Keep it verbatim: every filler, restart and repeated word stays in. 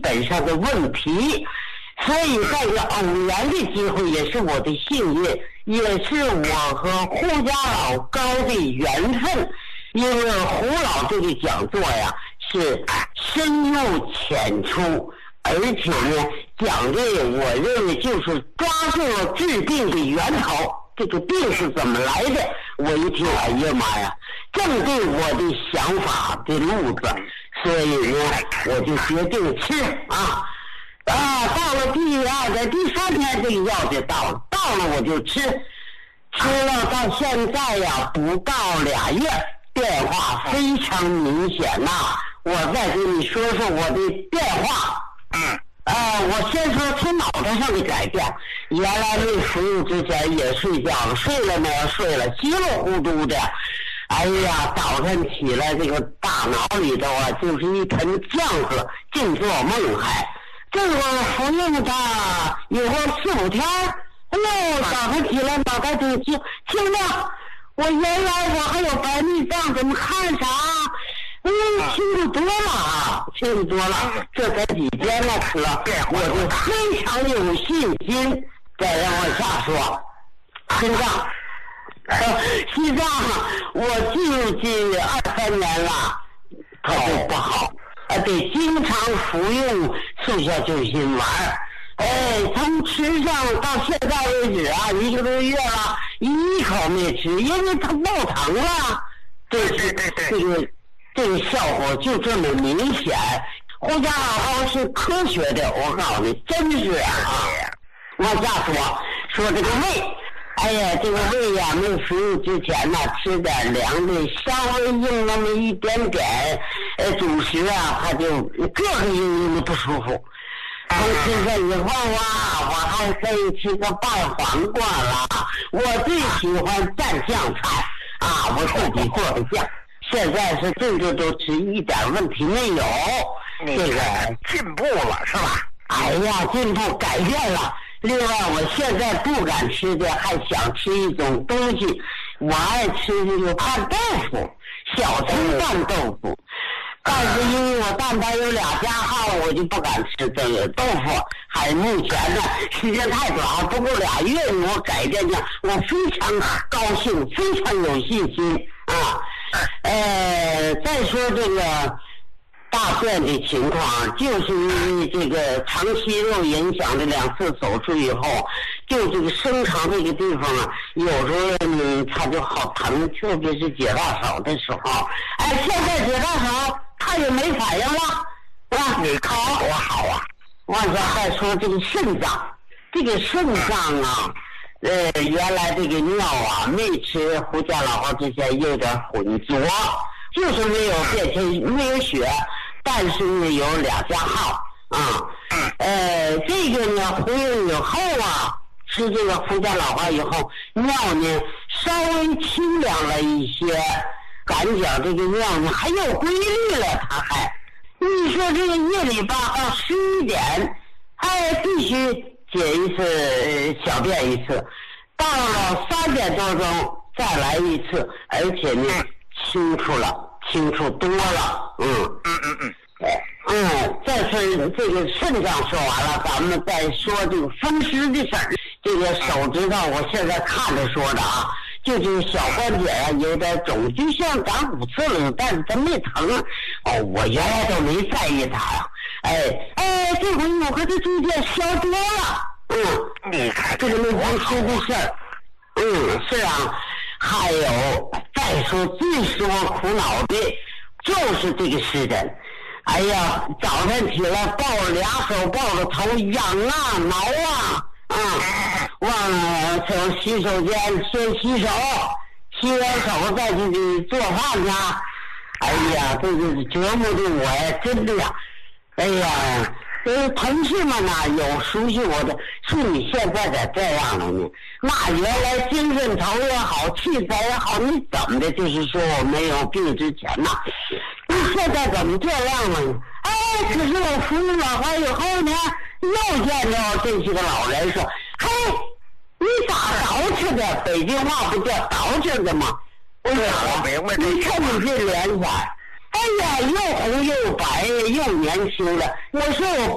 本上的问题。所以在这偶然的机会也是我的幸运，也是我和胡家老高的缘分。因为胡老这个讲座呀是深入浅出，而且呢讲的我认为就是抓住了治病的源头，这个病是怎么来的。我一听，哎呀妈呀，正对我的想法的路子，所以呢我就决定吃啊啊！到了第二天、第三天，这个药就到了，到了我就吃，吃了到现在呀，不到俩月，变化非常明显呐、啊。我再跟你说说我的变化。 嗯。 呃，我先说从脑袋上的改变。原来没服用之前也睡觉了，睡了呢睡了，稀里糊涂的。哎呀，早晨起来这个大脑里头啊，就是一盆浆子，净做梦还。这个服用它有个四五天，哎呦，早上起来脑袋就清清亮。我原来我还有白内障，怎么看啥？嗯，清楚多了啊，清楚多了。这才几天呢，吃了，我就非常有信心。再让我下说，心脏，呃，心脏，我进入这二三年了，它就不好，呃，得经常服用速效救心丸。哎，从吃上到现在为止啊，一个多月了，一口没吃，因为它不疼了。这是这个这个效果就这么明显。胡家老是科学的，我告诉你，真是啊。往下说说这个胃，哎呀，这个胃呀、啊，没服用之前呢，吃点凉的，稍微用那么一点点，呃，主食啊，它就各个应用的不舒服。从吃这以后啊，我还可以吃个拌黄瓜了。我最喜欢蘸酱菜啊，我自己做的酱。现在是这个都吃一点问题没有。这个进步了是吧？ 哎呀，进步改变了。另外，我现在不敢吃的，还想吃一种东西。我爱吃这个拌豆腐，小葱拌豆腐。但是因为我蛋白有俩加号，我就不敢吃这个豆腐。还目前呢，时间太短，不够俩月，我改变的，我非常高兴，非常有信心啊。呃，再说这个大便的情况，就是因为这个肠息肉影响的两次手术以后，就这个生肠这个地方啊，有时候呢它就好疼，特别是解大手的时候。哎，现在解大手它也没反应了，啊， 你看多好啊！ 往下再说这个肾脏，这个肾脏啊，呃，原来这个尿啊，没吃胡家老话之前有点浑浊，就是没有变成没有血。但是呢，有俩加号啊，呃，这个呢，服用以后啊，吃这个胡家老花以后，尿呢稍微清凉了一些，感觉这个尿呢还有规律了，它还，你说这个夜里吧到十一点，还必须解一次小便一次，到了三点多钟再来一次，而且呢清楚了。清楚多了，嗯嗯嗯嗯， 嗯，再说这个肾脏说完了，咱们再说这个风湿的事儿。这个手指头，我现在看着说的啊，就是小关节啊有点肿，就像长骨刺了，但是它没疼。哦，我原来都没在意它呀、啊，哎哎，这回我和它逐渐消多了。嗯， 你看这个没风湿的事儿，嗯，是啊。还有，再说最使我苦恼的，就是这个湿疹。哎呀，早晨起来抱着俩手抱着头，痒啊挠啊，啊，忘了从洗手间先洗手，洗完手再去做饭去。哎呀，这个折磨的我呀，真的呀，哎呀。呃，同事们呢有熟悉我的，说你现在咋这样了呢？那原来精神头也好，气色也好，你怎么的？就是说我没有病之前呐，你现在怎么这样了呢？哎，可是我服用老花以后呢，又见到这些个老人说：“嘿，你咋捯饬的？北京话不叫捯饬的吗？”我说：“ 我明白。” 你看你这脸色。哎呀，又红又白又年轻的，我说我